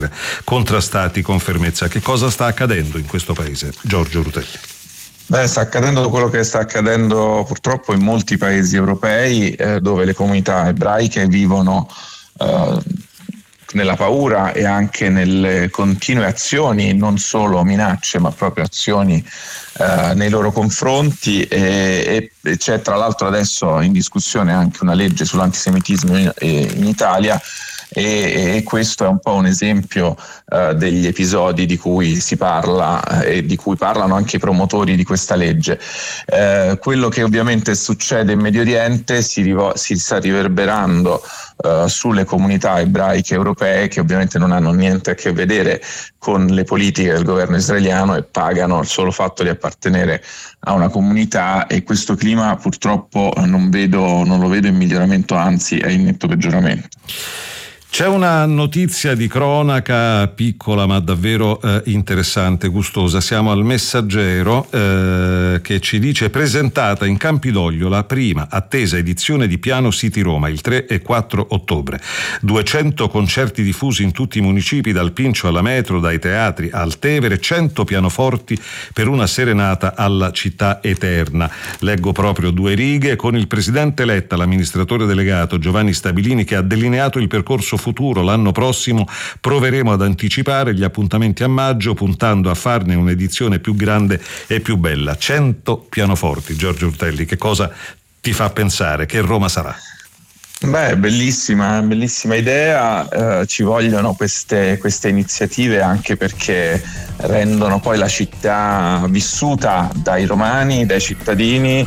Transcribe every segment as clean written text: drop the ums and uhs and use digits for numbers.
contrastati con fermezza. Che cosa sta accadendo in questo paese, Giorgio Rutelli? Sta accadendo quello che sta accadendo purtroppo in molti paesi europei, dove le comunità ebraiche vivono nella paura e anche nelle continue azioni, non solo minacce ma proprio azioni nei loro confronti, e c'è tra l'altro adesso in discussione anche una legge sull'antisemitismo in Italia, e questo è un po' un esempio degli episodi di cui si parla e di cui parlano anche i promotori di questa legge. Quello che ovviamente succede in Medio Oriente si sta riverberando sulle comunità ebraiche europee, che ovviamente non hanno niente a che vedere con le politiche del governo israeliano e pagano il solo fatto di appartenere a una comunità, e questo clima purtroppo non lo vedo in miglioramento, anzi è in netto peggioramento. C'è una notizia di cronaca piccola ma davvero interessante, gustosa. Siamo al Messaggero che ci dice: presentata in Campidoglio la prima attesa edizione di Piano City Roma il 3 e 4 ottobre. 200 concerti diffusi in tutti i municipi, dal Pincio alla metro, dai teatri al Tevere, 100 pianoforti per una serenata alla città eterna. Leggo proprio due righe: con il presidente Letta, l'amministratore delegato Giovanni Stabilini, che ha delineato il percorso futuro. L'anno prossimo proveremo ad anticipare gli appuntamenti a maggio, puntando a farne un'edizione più grande e più bella. 100 pianoforti. Giorgio Rutelli, che cosa ti fa pensare che Roma sarà? Bellissima idea. Ci vogliono queste iniziative, anche perché rendono poi la città vissuta dai romani, dai cittadini,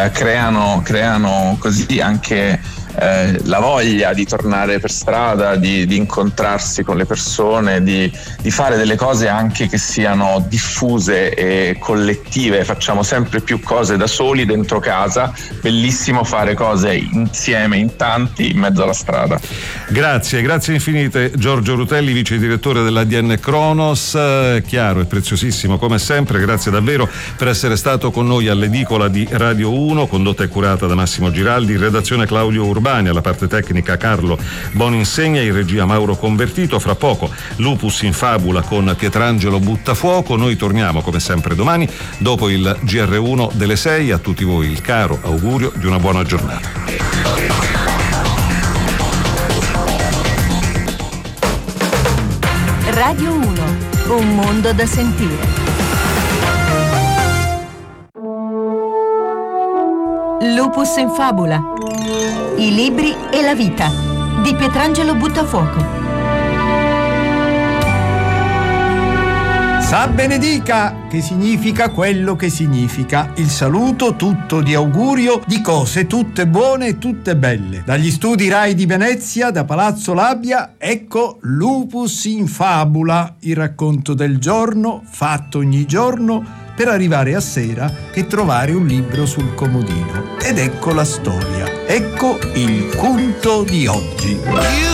creano così anche la voglia di tornare per strada, di incontrarsi con le persone, di fare delle cose anche che siano diffuse e collettive. Facciamo sempre più cose da soli dentro casa, bellissimo fare cose insieme, in tanti, in mezzo alla strada. Grazie infinite Giorgio Rutelli, vice direttore dell'ADN Kronos. Chiaro e preziosissimo come sempre, grazie davvero per essere stato con noi all'edicola di Radio 1, condotta e curata da Massimo Giraldi, in redazione Claudio Urbani, alla parte tecnica Carlo Boninsegna, in regia Mauro Convertito. Fra poco Lupus in Fabula con Pietrangelo Buttafuoco. Noi torniamo come sempre domani dopo il GR1 delle 6. A tutti voi il caro augurio di una buona giornata. Radio 1, un mondo da sentire. Lupus in Fabula. I libri e la vita di Pietrangelo Buttafuoco. Sa benedica, che significa quello che significa. Il saluto tutto di augurio di cose tutte buone e tutte belle. Dagli studi Rai di Venezia, da Palazzo Labia, ecco Lupus in Fabula, il racconto del giorno fatto ogni giorno per arrivare a sera e trovare un libro sul comodino. Ed ecco la storia, ecco il conto di oggi.